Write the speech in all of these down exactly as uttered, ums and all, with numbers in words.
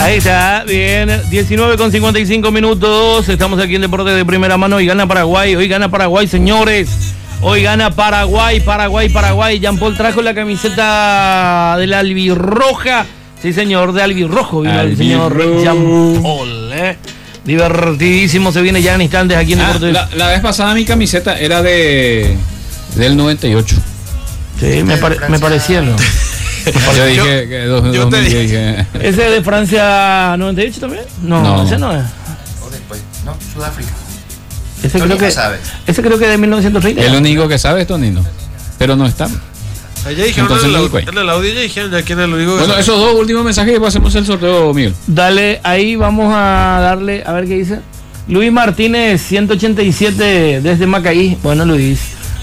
Ahí está, bien, diecinueve con cincuenta y cinco minutos, estamos aquí en Deportes de Primera Mano y gana Paraguay, hoy gana Paraguay, señores, hoy gana Paraguay, Paraguay, Paraguay. Jean Paul trajo la camiseta de la albirroja, sí señor, de albirrojo vino el señor Jean Paul, eh. Divertidísimo, se viene ya en instantes aquí en ah, Deportes. La, la vez pasada mi camiseta era de del noventa y ocho. Sí, me, pare, me parecía, ¿no? Yo dije que dos, yo dos te mil, dije. dije. ¿Ese de Francia noventa y ocho también? No, No. ese no es. O después, no, Sudáfrica. Ese Tú creo nunca que sabes. ese creo que es de mil novecientos treinta. El único que sabe es Tonino, pero no está. Allá dijeron Entonces, en el, Uruguay. en el audio, ya dijeron ya quién es el único que Bueno, sabe. esos dos últimos mensajes y pasemos el sorteo, Miguel. Dale, ahí vamos a darle, a ver qué dice. Luis Martínez, ciento ochenta y siete desde Macaí. Bueno, Luis.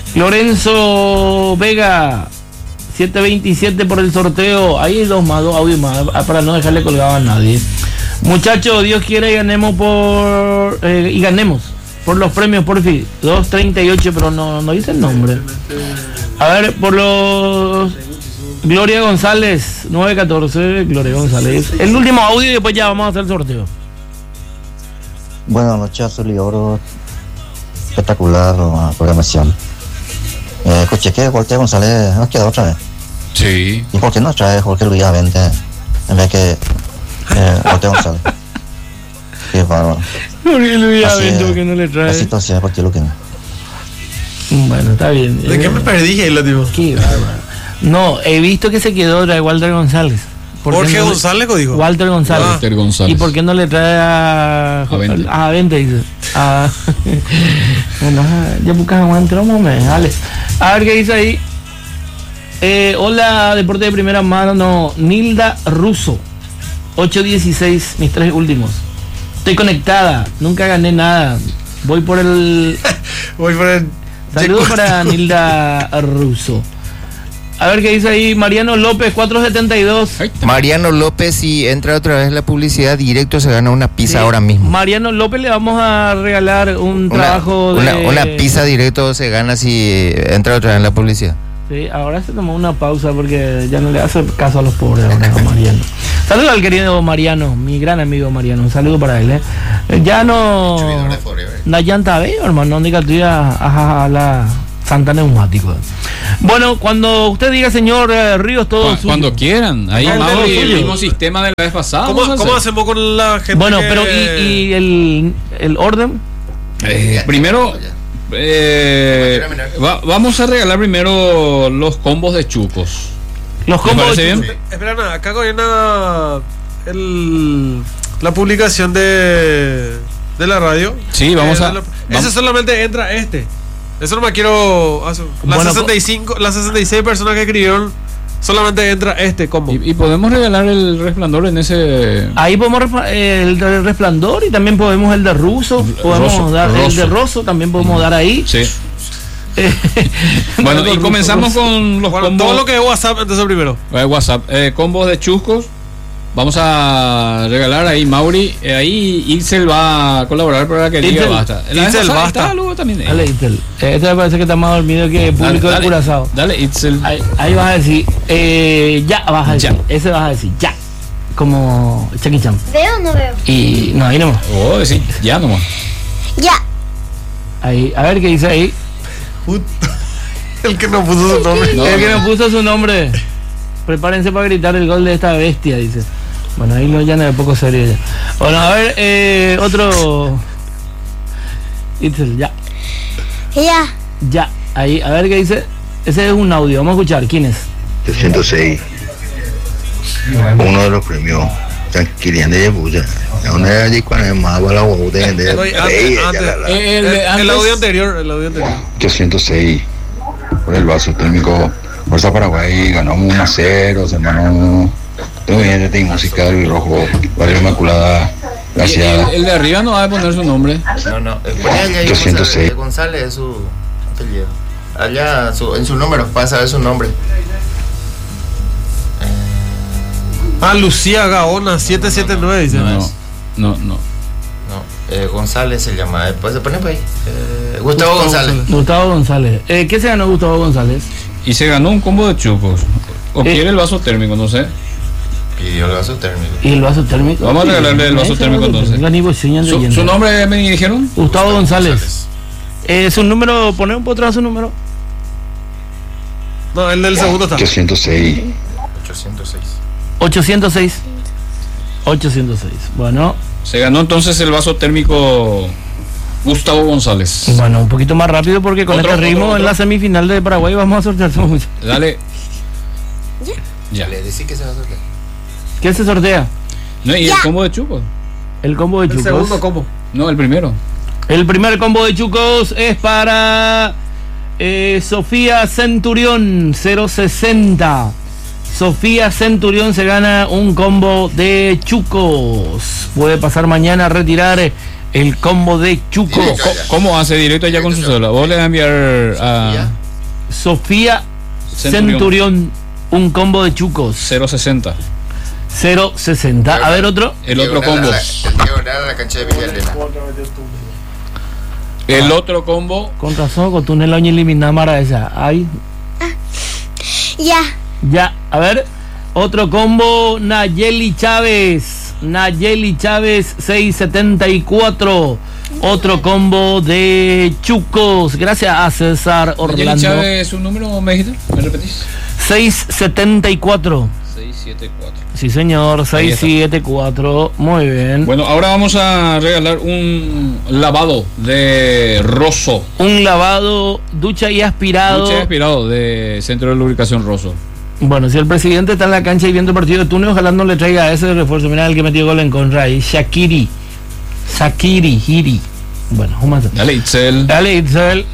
Lorenzo Vega, setecientos veintisiete por el sorteo. Ahí hay dos más, dos audios más, para no dejarle colgado a nadie. Muchachos, Dios quiera y ganemos por eh, y ganemos por los premios, por fin. doscientos treinta y ocho, pero no, no dice el nombre. A ver, por los Gloria González, nueve catorce, Gloria González. El último audio y después ya vamos a hacer el sorteo. Buenas noches, Azul y Oro. Espectacular la programación. Eh, escuché que Walter González nos quedó otra vez. Sí. ¿Y por qué no trae Jorge Luis Avente en vez que eh, Walter González? Qué bárbaro. Jorge Luis Así Avento es, que no le la trae. situación por ti lo que no. Bueno, está bien. ¿De qué me perdí ahí, lo digo? Qué bárbaro. No, he visto que se quedó de Walter González. ¿Por qué Jorge no le- González, ¿o dijo? Walter González. Walter González. ¿Y por qué no le trae a Avente. a Avente, dice? A... Bueno, ya buscas aguante, vamos, dale. A ver qué dice ahí. Eh, hola, Deporte de Primera Mano, no, Nilda Russo, ocho dieciséis, mis tres últimos. Estoy conectada, nunca gané nada. Voy por el... Voy por el... Saludos para Nilda Russo. A ver qué dice ahí Mariano López, cuatrocientos setenta y dos. Ahí está. Mariano López, si entra otra vez la publicidad directo, se gana una pizza Sí, ahora mismo. Mariano López le vamos a regalar un Una, trabajo de... una, una pizza directo se gana si entra otra vez en la publicidad. Sí, ahora se tomó una pausa porque ya no le hace caso a los pobres ahora a Mariano. Saludos al querido Mariano, mi gran amigo Mariano, un saludo para él, ¿eh? Ya no... La llanta ve, hermano, no diga tú ya a la Santa Neumático. Bueno, cuando usted diga, señor eh, Ríos, todo Cu- suyo. Cuando quieran. Ahí Ah, Mauro, todo y el suyo. mismo sistema de la vez pasada. ¿Cómo, vamos a ¿Cómo hacer. hacemos con la gente? Bueno, que- pero y, y el, el orden... Eh, primero, eh, va- vamos a regalar primero los combos de chucos. Los ¿Te combos parece de bien? chucos. Espera, nada, acá coordina el, la publicación de, de la radio. Sí, vamos Eh, a. de la- vamos- Ese solamente entra este. Eso no me quiero. hacer- Las Bueno, sesenta y cinco, las sesenta y seis personas que escribieron, solamente entra este combo. y, y podemos regalar el resplandor en ese. Ahí podemos respa- eh, el de Resplandor y también podemos el de Russo, podemos Rosso, dar el Rosso. de Rosso, también podemos dar ahí. Sí. Eh, Bueno, algo y ruso, comenzamos ruso. con los Bueno, combos. todo lo que es WhatsApp, entonces primero. Eh, WhatsApp, eh, combos de chuscos. Vamos a regalar ahí, Mauri. Eh, ahí Ixel va a colaborar para que diga Itzel. basta. La vez Itzel, pasada basta. estaba luego también. eh. Dale, Itzel. Eh, Este me parece que está más dormido que el público de Curazao. Dale, Itzel. Ahí, ahí vas a decir, eh, ya vas a decir, Ya. ese vas a decir, ya. Como Chucky Chan. ¿Veo o no veo? Y no, ahí nomás. Oh, sí, ya nomás. Ya. Ahí, a ver qué dice ahí. El que no puso su nombre. No, el que no. me puso su nombre. Prepárense para gritar el gol de esta bestia, dice. Bueno, ahí lo llana de poco serio ya. Bueno, a ver, eh, otro. Itzel, ya. Ya. Ya. Ahí, a ver qué dice. Ese es un audio, vamos a escuchar. ¿Quién es? trescientos seis. Uno de los premios. Kilian de Yebuya. Una de allí cuando es más para la boda de No, y antes- antes- Eh, el El, de el antes- audio anterior, el audio anterior. ochocientos seis por el vaso térmico Fuerza Paraguay, ganamos uno a cero, hermano. Todo bien, ya tengo música del rojo, Barrio Inmaculada, Y gracias. el, el de arriba no va a poner su nombre. No, no, eh, pone allá ahí doscientos seis. González, González es su apellido. Allá su, en su número, para saber su nombre. Ah, Lucía Gaona, siete siete nueve dice. No, no, no. No, eh, González se llama. Después se pone ahí. Eh, Gustavo, Gustavo González. González. Gustavo González. Eh, ¿Qué se ganó Gustavo González? Y se ganó un combo de chucos. O Eh. quiere el vaso térmico, no sé. Pidió el vaso térmico. Y el vaso térmico. Vamos a regalarle el vaso Ese térmico, entonces. la nivo enseñando ¿Su, yendo. su nombre me dijeron? Gustavo González. Eh, su número, poner un poco atrás su número. No, el del segundo está. ochocientos seis. ochocientos seis. ochocientos seis. ochocientos seis. Bueno, Se ganó entonces el vaso térmico Gustavo González. bueno, un poquito más rápido porque con Otro, este ritmo otro, en otro. la semifinal de Paraguay vamos a sortear mucho. Dale. Ya. Le decís que se va a sortear. ¿Qué se sortea? No, y el combo de chucos. El combo de El chucos. segundo combo. No, el primero. El primer combo de chucos es para eh, Sofía Centurión, cero sesenta. Sofía Centurión se gana un combo de chucos. Puede pasar mañana a retirar el combo de chucos. Directo. Co- ¿Cómo hace? Directo allá con su celular. Vos le vas a enviar a Sofía Centurión. Centurión, un combo de chucos. cero sesenta. cero sesenta. A ver otro. El otro Diagonal combo. a la- El diagonal a la cancha de Villa Elena. El otro combo. Con razón, con tu Nela eliminada Mara esa. Ahí. Ya. Ya, a ver. Otro combo, Nayeli Chávez. Nayeli Chávez, seiscientos setenta y cuatro. Otro combo de chucos. Gracias a César Orlando. Orlando. Chávez, ¿su número me dijiste? ¿Me repetís? seiscientos setenta y cuatro. seis siete cuatro. Sí, señor. Ahí está. seiscientos setenta y cuatro. Muy bien. Bueno, ahora vamos a regalar un lavado de Rosso. Un lavado, ducha y aspirado. Ducha aspirado de Centro de Lubricación Rosso. Bueno, si el presidente está en la cancha y viendo el partido de Túnez, ojalá no le traiga ese refuerzo. Mira el que metió gol en contra ahí. Shakiri. Shakiri, Hiri. Bueno, ¿cómo más? Dale, Itzel. Dale, Itzel.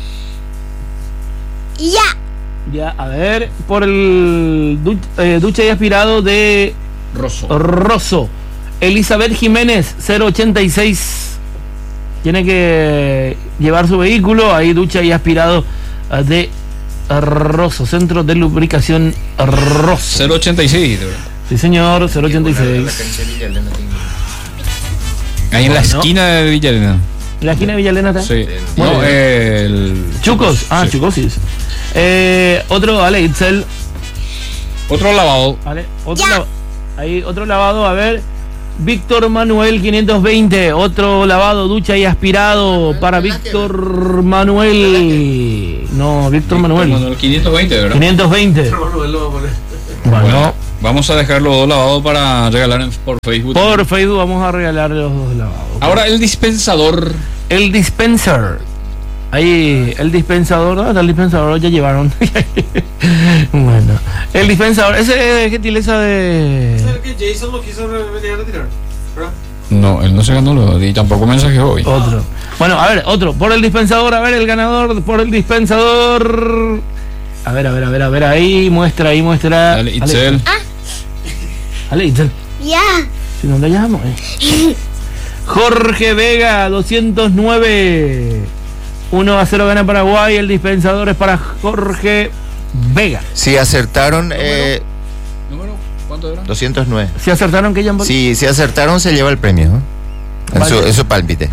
Ya. Ya, a ver, por el du- eh, ducha y aspirado de Rosso. Rosso. Elizabeth Jiménez, cero ochenta y seis. Tiene que llevar su vehículo. Ahí ducha y aspirado eh, de Rosso. Centro de lubricación Rosso. cero ochenta y seis. de verdad. Sí, señor, cero ochenta y Diagonal a la seis. cancha de Villa Elena tiene- Ahí en la Bueno. esquina de Villa Elena. ¿La esquina de Villalena está? Sí. Muy No, bien. el. Chucos. Ah, Sí. Chucos, sí. Eh, otro, vale, Itzel. Otro lavado. Vale, otro lavado. Ahí, otro lavado, a ver. Víctor Manuel quinientos veinte. Otro lavado, ducha y aspirado para Víctor Manuel. No, Víctor Manuel. Manuel quinientos veinte, ¿verdad? quinientos veinte. Manuel lo va a poner. Bueno, Bueno, vamos a dejar los dos lavados para regalar en- por Facebook. por Facebook vamos a regalar los dos lavados. Ahora el dispensador. El dispenser. Ahí, el dispensador, ¿dónde está el dispensador? Ya llevaron. Bueno, el dispensador, ese es gentileza de. Es el que Jason lo quiso re- venir a retirar, ¿verdad? No, él no se ganó lo y tampoco mensaje hoy. Otro. Bueno, a ver, otro. Por el dispensador, a ver, el ganador por el dispensador. A ver, a ver, a ver, a ver, ahí, muestra, ahí, muestra. Dale, Itzel. Dale, Itzel. Ya. Si no te llamo, eh. Jorge Vega, doscientos nueve. uno a cero gana Paraguay. El dispensador es para Jorge Vega. Si acertaron, eh, ¿Número? ¿Cuánto era? doscientos nueve. ¿Se acertaron que ya han Si, si acertaron, se lleva el premio. ¿eh? En, Vale. su, en su pálpite.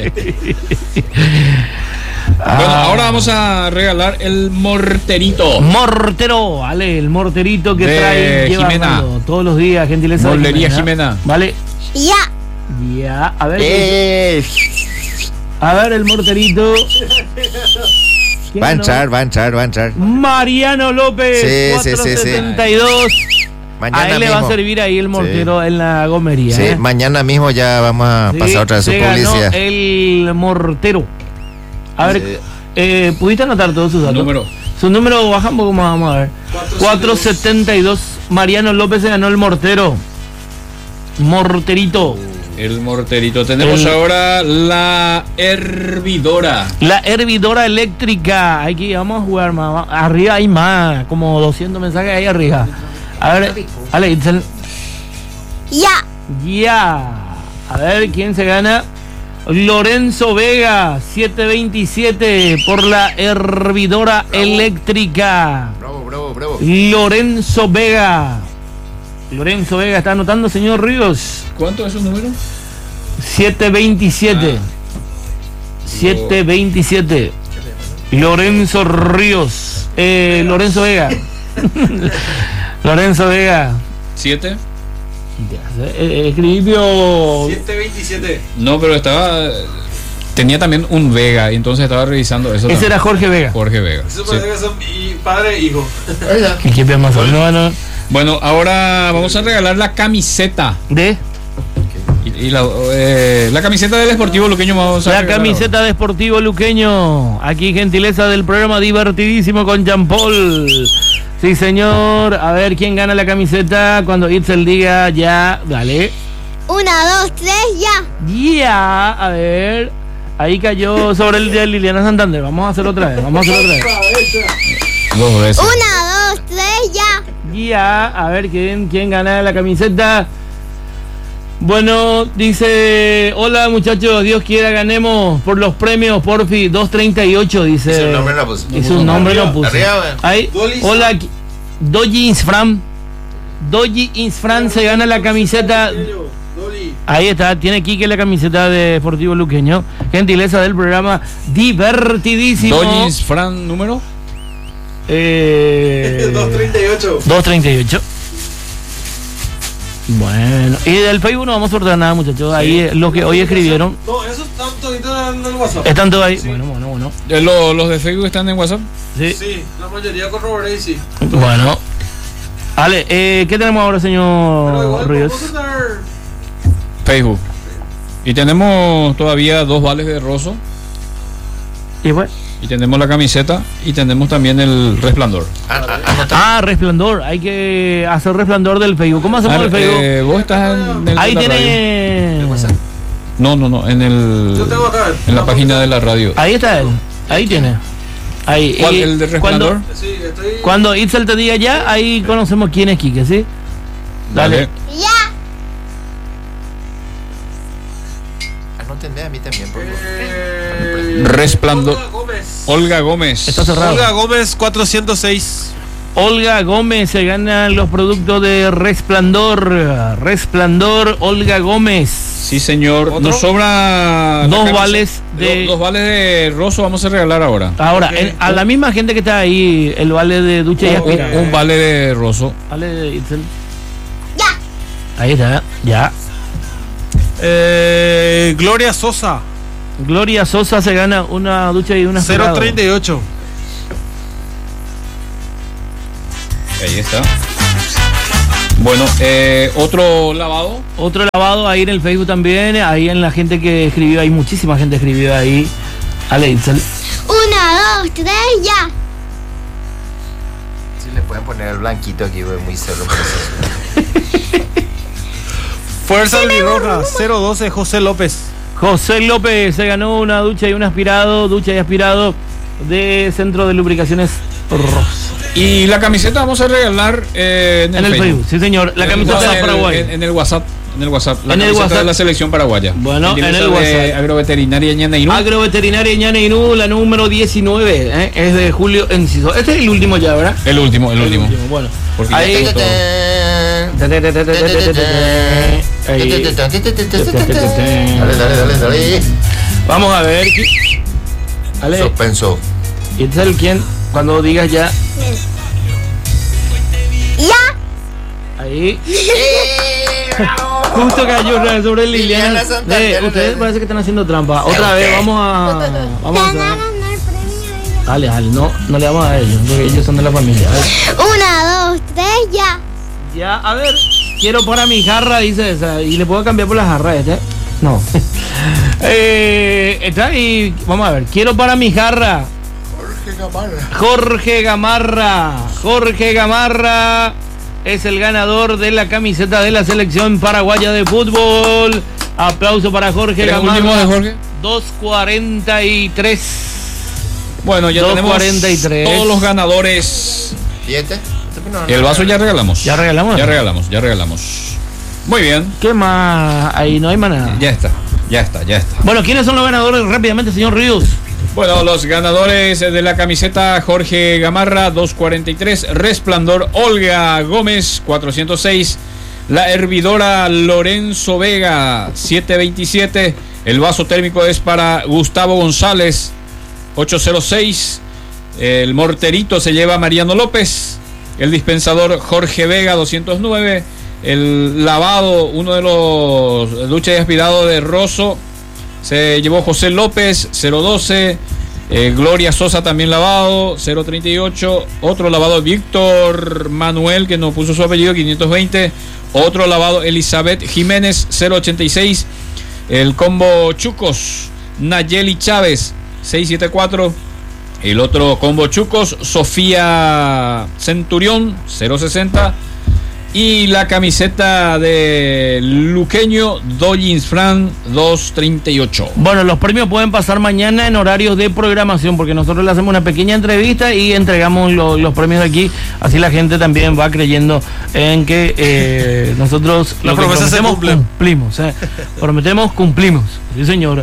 Bueno, ahora vamos a regalar el morterito. Mortero, vale, el morterito que De trae lleva Jimena. Armando todos los días, gentileza de Molería Jimena. Vale, Ya. ya, a ver, Eh, a ver el morterito. ¿Quién va a no? entrar, va a entrar, va a entrar. Mariano López, Sí, sí, sí, sí. cuatrocientos setenta y dos. Mañana A él le mismo. va a servir ahí el mortero en la gomería. Sí, ¿eh? mañana mismo ya vamos a Sí, pasar otra vez su se ganó publicidad. el mortero. A ver, Sí. eh, ¿pudiste anotar todos sus datos? Número. Su número baja un poco más, vamos a ver. cuatrocientos setenta y dos. Mariano López se ganó el mortero. Morterito. El morterito. Tenemos El- ahora la hervidora. La hervidora eléctrica. Aquí vamos a jugar más. Va- Arriba hay más. Como doscientos mensajes ahí arriba. A ver, Ale, Itzel. Ya. Ya. A ver quién se gana. Lorenzo Vega, setecientos veintisiete por la hervidora eléctrica. Bravo, bravo, bravo. Lorenzo Vega. Lorenzo Vega está anotando, señor Ríos. ¿Cuánto es su número? setecientos veintisiete. setecientos veintisiete. Lorenzo Ríos. Eh, Lorenzo Vega. Lorenzo Vega. ¿Siete? Eh, escribió. siete veintisiete. No, pero estaba. Tenía también un Vega, y entonces estaba revisando eso. Ese también. era Jorge Vega. Jorge Vega. Eso Sí. parece que son y padre e hijo. ¿Qué quién más? No, no. Bueno, ahora vamos a regalar la camiseta. De Y, y la, eh, la camiseta del Sportivo Luqueño vamos a la regalar camiseta de Sportivo Luqueño. Aquí gentileza del programa divertidísimo con Jean Paul. Sí, señor. A ver quién gana la camiseta cuando Itzel diga ya. Dale. Una, dos, tres, ya. Ya. A ver. Ahí cayó sobre el de Liliana Santander. Vamos a hacerlo otra vez. Vamos a hacerlo otra vez. ahora. Dos veces. Una, dos, tres, ya. Ya. A ver quién, quién gana la camiseta. Bueno, dice, hola muchachos, Dios quiera ganemos por los premios, porfi, dos treinta y ocho, dice. Y su nombre no puso. Y su nombre no puso. Arriba, bueno. Ahí, Dolis. hola, aquí- Doji Insfran. Doji Insfran se gana la camiseta. Doli. Ahí está, tiene Quique la camiseta de Deportivo Luqueño. Gentileza del programa divertidísimo. Doñis Fran, número. Eh, dos treinta y ocho. dos treinta y ocho. Bueno, y del Facebook no vamos a sortear nada, muchachos. Ahí eh, los que hoy escribieron No, eso está todito en el WhatsApp. están todos ahí. Bueno, bueno, bueno. Eh, lo- los de Facebook están en WhatsApp. Sí. Sí, la mayoría corroboré y sí. Bueno. Ale, eh, ¿qué tenemos ahora, Pero señor igual Ríos? podemos andar. Facebook. Y tenemos todavía dos vales de Rosso. Y bueno. Y tenemos la camiseta. Y tenemos también el resplandor. Ah, ah, anota. Ah, resplandor. Hay que hacer resplandor del Facebook. ¿Cómo hacemos Ah, el Facebook? eh, vos estás en el Ahí de la radio. tiene. No, no, no. En el. Yo tengo acá. En la página de la radio. Ahí está él. Ahí tiene. Ahí. ¿Cuál? Y ¿El de cuando, resplandor? Sí, estoy. cuando Itzel te diga ya, ahí conocemos quién es Quique, ¿sí? Dale. Ya. Anoten a mí también, por favor. Eh, Resplandor. Olga Gómez. Olga Gómez. Está cerrado. Olga Gómez cuatrocientos seis. Olga Gómez se gana los productos de Resplandor. Resplandor, Olga Gómez. Sí, señor. ¿Otro? Nos sobra. la Dos camisa- vales de- Dos, dos vales de Rosso vamos a regalar ahora. Ahora, Ok. en- a la misma gente que está ahí, el vale de ducha y Un, aspira. un vale de Rosso. Vale de Itzel. Ya. Ahí está, ya. Eh, Gloria Sosa. Gloria Sosa se gana una ducha y una cero treinta y ocho. Ahí está. Bueno, eh, otro lavado. Otro lavado ahí en el Facebook también. Ahí en la gente que escribió, hay muchísima gente escribió ahí. Ale Itzel. Una, dos, tres, ya. Si le pueden poner el blanquito aquí, güey, muy cerro. por eso. Fuerza Albirroja. cero doce José López. José López se ganó una ducha y un aspirado. Ducha y aspirado de Centro de Lubricaciones Ross. Y la camiseta vamos a regalar eh, en, En el Facebook, sí señor. La En el camiseta WhatsApp, de Paraguay. En, en el WhatsApp. En el WhatsApp. La En el camiseta WhatsApp. de la selección paraguaya. Bueno, en el Gentileza de WhatsApp. Agroveterinaria Ñaneirú. Agroveterinaria Ñaneirú, la número diecinueve, ¿eh? Es de Julio Enciso. Este es el último ya, ¿verdad? El último, el, último. Bueno, Porque ya ahí. tengo todo. Ahí. Dale, dale, dale, dale. Vamos a ver. ¿qué- Ale, Suspenso. Itzel, ¿quién? Cuando digas ya. Ya. Ahí. Justo cayó sobre Liliana. Liliana Santander. Eh, ustedes parece que están haciendo trampa. Otra vez, vamos a. Vamos a. Ganaron el premio. Dale, dale, no, no le damos a ellos, porque ellos son de la familia. A ver. Una, dos, tres, ya. Ya, a ver, quiero para mi jarra, dice esa, y le puedo cambiar por la jarra este. No. eh, está ahí, vamos a ver, quiero para mi jarra. Jorge Gamarra. Jorge Gamarra. Jorge Gamarra es el ganador de la camiseta de la selección paraguaya de fútbol. Aplauso para Jorge ¿El último de Gamarra. Jorge? dos cuarenta y tres. Bueno, ya dos tenemos cuarenta y tres. todos los ganadores. ¿Y este? No, no, El vaso ya regalamos. ¿Ya regalamos? Ya regalamos, ya regalamos. Muy bien. ¿Qué más? Ahí no hay más nada. Ya está, ya está, ya está. Bueno, ¿quiénes son los ganadores rápidamente, señor Ríos? Bueno, los ganadores de la camiseta: Jorge Gamarra, dos cuarenta y tres. Resplandor, Olga Gómez, cuatrocientos seis. La hervidora, Lorenzo Vega, setecientos veintisiete. El vaso térmico es para Gustavo González, ochocientos seis. El morterito se lleva Mariano López. El dispensador, Jorge Vega, doscientos nueve. El lavado, uno de los ducha y aspirado de Rosso, se llevó José López, cero doce. Eh, Gloria Sosa también lavado, cero treinta y ocho. Otro lavado Víctor Manuel, que no puso su apellido, quinientos veinte. Otro lavado Elizabeth Jiménez, cero ochenta y seis. El combo Chucos, Nayeli Chávez, seiscientos setenta y cuatro. El otro combo Chucos, Sofía Centurión, cero sesenta. Y la camiseta de Luqueño, Dollins Fran, doscientos treinta y ocho. Bueno, los premios pueden pasar mañana en horarios de programación, porque nosotros le hacemos una pequeña entrevista y entregamos lo, los premios de aquí. Así la gente también va creyendo en que eh, nosotros La lo que promesa se prometemos cumple. cumplimos. ¿eh? Prometemos, cumplimos. Sí, señor.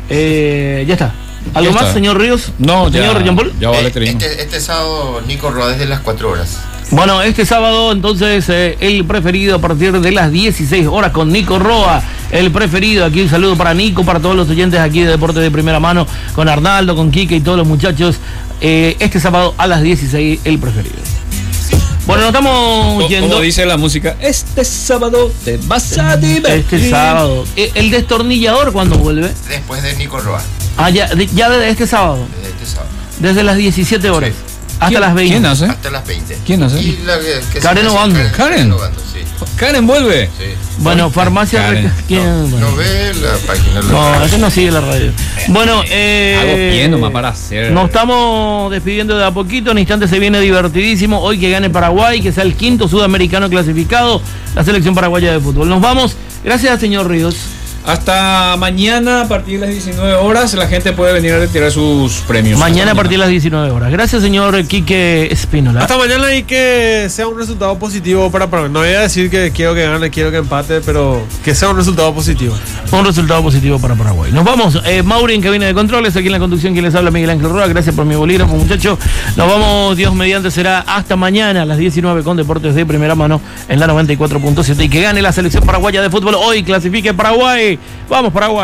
Eh, ya está. ¿Algo Ya más, está. señor Ríos? No, señor ya, Jean Paul. ya vale, Eh, este, este sábado Nico Roa desde las cuatro horas. Bueno, este sábado entonces eh, el preferido a partir de las dieciséis horas con Nico Roa, el preferido. Aquí un saludo para Nico, para todos los oyentes aquí de Deportes de Primera Mano, con Arnaldo, con Quique y todos los muchachos. Eh, este sábado a las dieciséis el preferido. Bueno, nos estamos yendo. Como dice la música, este sábado te vas a divertir. Este sábado. Eh, El destornillador, ¿cuándo vuelve? Después de Nico Roa. Ah, ya, de- ya desde este sábado, Desde este sábado. desde las diecisiete horas Sí. hasta ¿Quién- las veinte. ¿Quién hace? Hasta las veinte. ¿Quién hace? Y la que, que Karen se- Obando. ¿Karen? Obando, sí. Karen vuelve. Sí. Bueno, farmacia. Karen. Rec- ¿quién? Bueno. No ve la página. No, eso no sigue la radio. Bueno, eh, Algo bien nomás para hacer. nos estamos despidiendo de a poquito. En instante se viene divertidísimo. Hoy que gane Paraguay, que sea el quinto sudamericano clasificado, la selección paraguaya de fútbol. Nos vamos. Gracias, señor Ríos. Hasta mañana a partir de las diecinueve horas la gente puede venir a retirar sus premios. Mañana a Hasta partir de las diecinueve horas. Gracias, señor Quique Espínola. Hasta mañana y que sea un resultado positivo para Paraguay. No voy a decir que quiero que gane, quiero que empate, pero que sea un resultado positivo. Un resultado positivo para Paraguay. Nos vamos. Eh, Maureen, que viene de controles, aquí en la conducción, quien les habla, Miguel Ángel Roa. Gracias por mi bolígrafo, muchachos. Nos vamos, Dios mediante, será hasta mañana a las diecinueve con Deportes de Primera Mano en la noventa y cuatro punto siete. Y que gane la selección paraguaya de fútbol hoy. Clasifique Paraguay. Vamos, Paraguay.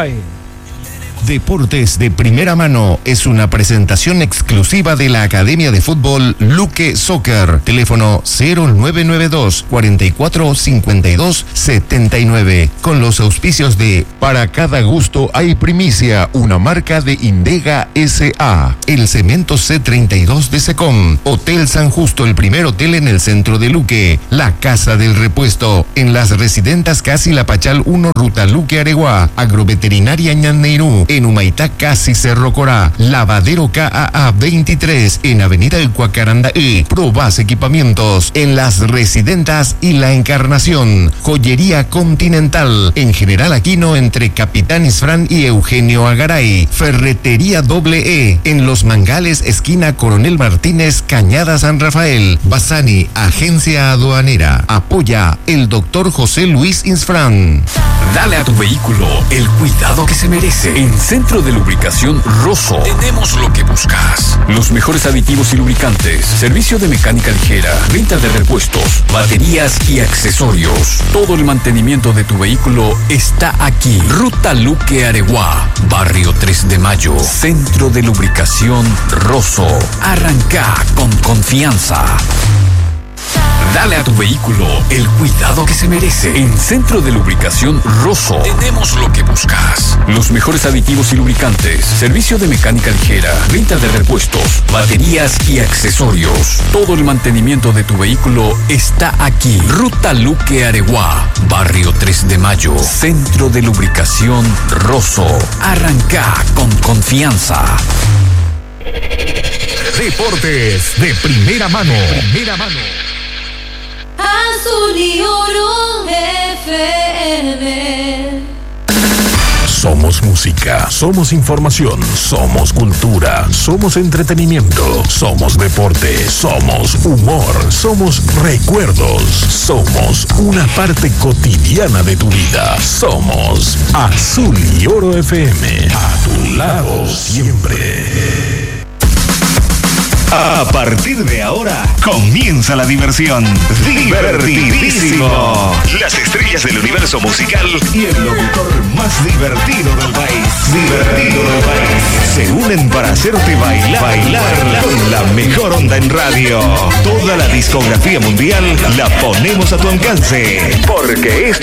Deportes de Primera Mano es una presentación exclusiva de la Academia de Fútbol Luque Soccer. Teléfono cero nueve nueve dos, cuatro cuatro cinco dos, siete nueve. Con los auspicios de Para cada gusto hay primicia, una marca de Indega S A. El Cemento C treinta y dos de Secom. Hotel San Justo, el primer hotel en el centro de Luque. La Casa del Repuesto. En las residentas Casi La Pachal uno, Ruta Luque Areguá. Agroveterinaria Ñanneirú. En Humaitá, Casi Cerro Corá. Lavadero K A A veintitrés. En Avenida El Cuacarandaí. Probas Equipamientos. En las residentas y La Encarnación. Joyería Continental. En General Aquino, entre Capitán Isfrán y Eugenio Agaray. Ferretería Doble E. En Los Mangales, esquina Coronel Martínez, Cañada San Rafael. Basani, Agencia Aduanera. Apoya el doctor José Luis Isfrán. Dale a tu vehículo el cuidado que se merece. En Centro de Lubricación Rosso tenemos lo que buscas. Los mejores aditivos y lubricantes, servicio de mecánica ligera, venta de repuestos, baterías y accesorios. Todo el mantenimiento de tu vehículo está aquí. Ruta Luque Areguá, Barrio tres de Mayo. Centro de Lubricación Rosso. Arranca con confianza. Dale a tu vehículo el cuidado que se merece. En Centro de Lubricación Rosso tenemos lo que buscas. Los mejores aditivos y lubricantes, servicio de mecánica ligera, venta de repuestos, baterías y accesorios. Todo el mantenimiento de tu vehículo está aquí. Ruta Luque Areguá, Barrio tres de Mayo. Centro de Lubricación Rosso. Arranca con confianza. Deportes de Primera Mano. Primera Mano. Azul y Oro F M. Somos música, somos información, somos cultura, somos entretenimiento, somos deporte, somos humor, somos recuerdos, somos una parte cotidiana de tu vida. Somos Azul y Oro F M, a tu lado siempre. A partir de ahora comienza la diversión. Divertidísimo. Las estrellas del universo musical y el locutor más divertido del país. Divertido del país. Se unen para hacerte bailar, bailar con la mejor onda en radio. Toda la discografía mundial la ponemos a tu alcance. Porque esto